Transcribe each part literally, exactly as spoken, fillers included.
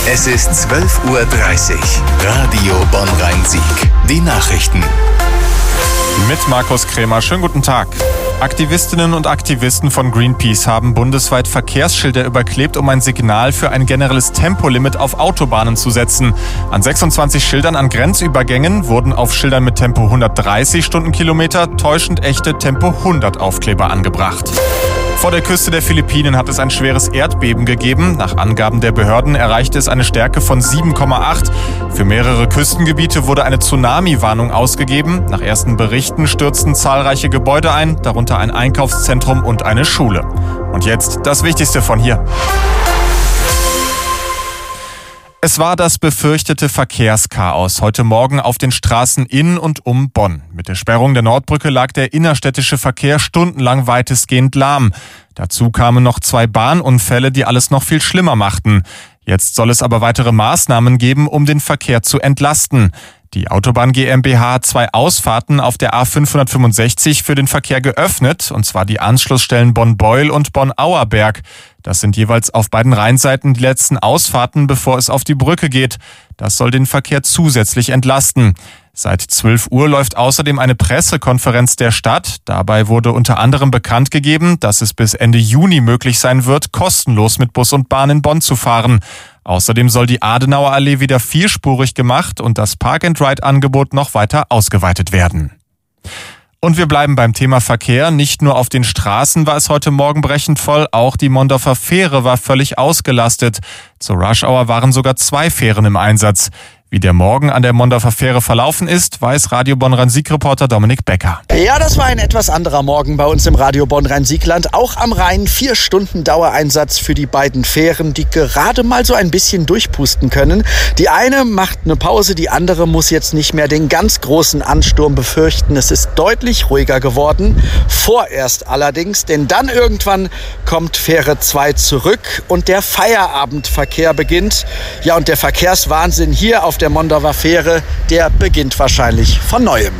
Es ist zwölf Uhr dreißig. Radio Bonn-Rhein-Sieg. Die Nachrichten. Mit Markus Krämer. Schönen guten Tag. Aktivistinnen und Aktivisten von Greenpeace haben bundesweit Verkehrsschilder überklebt, um ein Signal für ein generelles Tempolimit auf Autobahnen zu setzen. An sechsundzwanzig Schildern an Grenzübergängen wurden auf Schildern mit Tempo hundertdreißig Stundenkilometer täuschend echte Tempo hundert Aufkleber angebracht. Vor der Küste der Philippinen hat es ein schweres Erdbeben gegeben. Nach Angaben der Behörden erreichte es eine Stärke von sieben Komma acht. Für mehrere Küstengebiete wurde eine Tsunami-Warnung ausgegeben. Nach ersten Berichten stürzten zahlreiche Gebäude ein, darunter ein Einkaufszentrum und eine Schule. Und jetzt das Wichtigste von hier. Es war das befürchtete Verkehrschaos heute Morgen auf den Straßen in und um Bonn. Mit der Sperrung der Nordbrücke lag der innerstädtische Verkehr stundenlang weitestgehend lahm. Dazu kamen noch zwei Bahnunfälle, die alles noch viel schlimmer machten. Jetzt soll es aber weitere Maßnahmen geben, um den Verkehr zu entlasten. Die Autobahn GmbH hat zwei Ausfahrten auf der A fünfhundertfünfundsechzig für den Verkehr geöffnet, und zwar die Anschlussstellen Bonn-Beul und Bonn-Auerberg. Das sind jeweils auf beiden Rheinseiten die letzten Ausfahrten, bevor es auf die Brücke geht. Das soll den Verkehr zusätzlich entlasten. Seit zwölf Uhr läuft außerdem eine Pressekonferenz der Stadt. Dabei wurde unter anderem bekannt gegeben, dass es bis Ende Juni möglich sein wird, kostenlos mit Bus und Bahn in Bonn zu fahren. Außerdem soll die Adenauer Allee wieder vierspurig gemacht und das Park-and-Ride-Angebot noch weiter ausgeweitet werden. Und wir bleiben beim Thema Verkehr. Nicht nur auf den Straßen war es heute Morgen brechend voll, auch die Mondorfer Fähre war völlig ausgelastet. Zur Rush-Hour waren sogar zwei Fähren im Einsatz. Wie der Morgen an der Mondorfer Fähre verlaufen ist, weiß Radio Bonn-Rhein-Sieg-Reporter Dominik Becker. Ja, das war ein etwas anderer Morgen bei uns im Radio Bonn-Rhein-Siegland. Auch am Rhein vier Stunden Dauereinsatz für die beiden Fähren, die gerade mal so ein bisschen durchpusten können. Die eine macht eine Pause, die andere muss jetzt nicht mehr den ganz großen Ansturm befürchten. Es ist deutlich ruhiger geworden. Vorerst allerdings, denn dann irgendwann kommt Fähre zwei zurück und der Feierabendverkehr beginnt. Ja, und der Verkehrswahnsinn hier auf der Mondorfer Fähre, der beginnt wahrscheinlich von Neuem.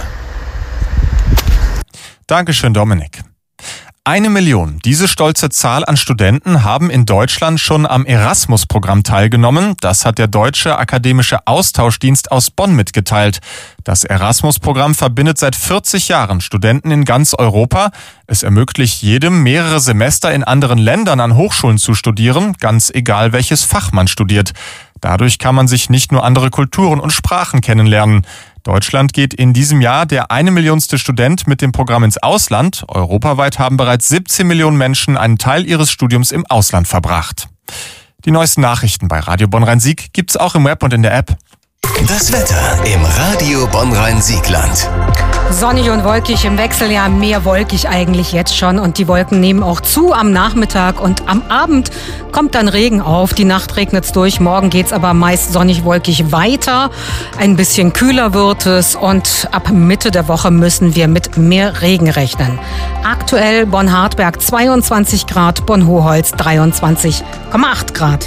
Dankeschön, Dominik. Eine Million. Diese stolze Zahl an Studenten haben in Deutschland schon am Erasmus-Programm teilgenommen. Das hat der Deutsche Akademische Austauschdienst aus Bonn mitgeteilt. Das Erasmus-Programm verbindet seit vierzig Jahren Studenten in ganz Europa. Es ermöglicht jedem, mehrere Semester in anderen Ländern an Hochschulen zu studieren, ganz egal welches Fach man studiert. Dadurch kann man sich nicht nur andere Kulturen und Sprachen kennenlernen. Deutschland geht in diesem Jahr der eine Millionste Student mit dem Programm ins Ausland. Europaweit haben bereits siebzehn Millionen Menschen einen Teil ihres Studiums im Ausland verbracht. Die neuesten Nachrichten bei Radio Bonn-Rhein-Sieg gibt's auch im Web und in der App. Das Wetter im Radio Bonn-Rhein-Siegland. Sonnig und wolkig im Wechsel, ja mehr wolkig eigentlich jetzt schon, und die Wolken nehmen auch zu am Nachmittag und am Abend kommt dann Regen auf. Die Nacht regnet's durch, morgen geht's aber meist sonnig wolkig weiter. Ein bisschen kühler wird es und ab Mitte der Woche müssen wir mit mehr Regen rechnen. Aktuell Bonn-Hartberg zweiundzwanzig Grad, Bonn-Hoholz dreiundzwanzig Komma acht Grad.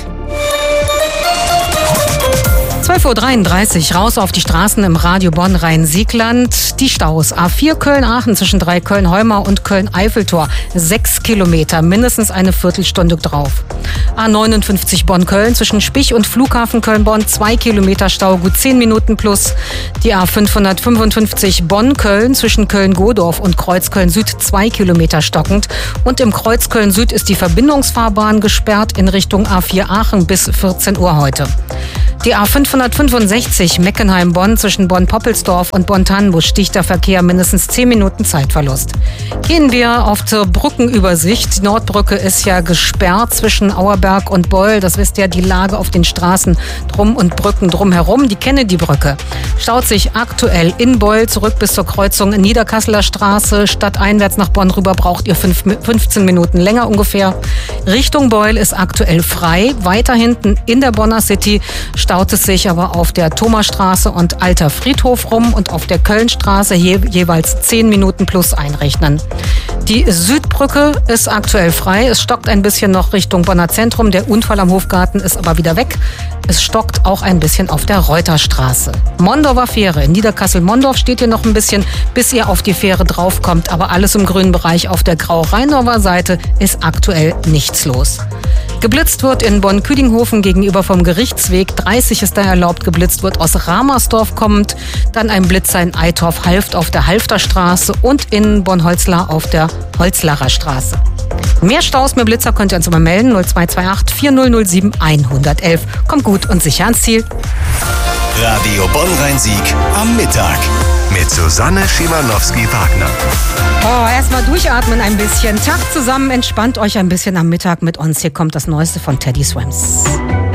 zwölf Uhr dreiunddreißig, raus auf die Straßen im Radio Bonn-Rhein-Siegland. Die Staus A vier Köln-Aachen zwischen drei Köln-Heumau und Köln-Eiffeltor. Sechs Kilometer, mindestens eine Viertelstunde drauf. A neunundfünfzig Bonn-Köln zwischen Spich und Flughafen Köln-Bonn. Zwei Kilometer Stau, gut zehn Minuten plus. Die A fünfhundertfünfundfünfzig Bonn-Köln zwischen Köln-Godorf und Kreuzköln-Süd. Zwei Kilometer stockend. Und im Kreuz Köln-Süd ist die Verbindungsfahrbahn gesperrt in Richtung A vier Aachen bis vierzehn Uhr heute. Die A fünfhundertfünfundsechzig Meckenheim-Bonn zwischen Bonn-Poppelsdorf und Bonn-Tannenbusch sticht der Verkehr, mindestens zehn Minuten Zeitverlust. Gehen wir auf zur Brückenübersicht. Die Nordbrücke ist ja gesperrt zwischen Auerberg und Beul. Das wisst ihr, die Lage auf den Straßen drum und Brücken drumherum. Die Kennedy-Brücke staut sich aktuell in Beul zurück bis zur Kreuzung Niederkasseler Straße. Stadteinwärts nach Bonn rüber braucht ihr fünfzehn Minuten länger ungefähr. Richtung Beul ist aktuell frei. Weiter hinten in der Bonner City staut es sich aber auf der Thomasstraße und Alter Friedhof rum und auf der Kölnstraße je, jeweils zehn Minuten plus einrechnen. Die Südbrücke ist aktuell frei. Es stockt ein bisschen noch Richtung Bonner Zentrum. Der Unfall am Hofgarten ist aber wieder weg. Es stockt auch ein bisschen auf der Reuterstraße. Mondorfer Fähre. In Niederkassel-Mondorf steht ihr noch ein bisschen, bis ihr auf die Fähre draufkommt. Aber alles im grünen Bereich. Auf der Grau-Rheindorfer Seite ist aktuell nichts los. Geblitzt wird in Bonn-Küdinghofen gegenüber vom Gerichtsweg. dreißig ist da erlaubt. Geblitzt wird aus Ramersdorf kommend. Dann ein Blitzer in Eitorf-Halft auf der Halfterstraße und in Bonn-Holzlar auf der Holzlarer Straße. Mehr Staus, mehr Blitzer könnt ihr uns immer melden. null zwei zwei acht vier null null sieben eins eins eins. Kommt gut und sicher ans Ziel. Radio Bonn-Rhein-Sieg am Mittag mit Susanne Schimanowski-Wagner. Oh, erstmal durchatmen ein bisschen. Tag zusammen, entspannt euch ein bisschen am Mittag mit uns. Hier kommt das Neueste von Teddy Swims.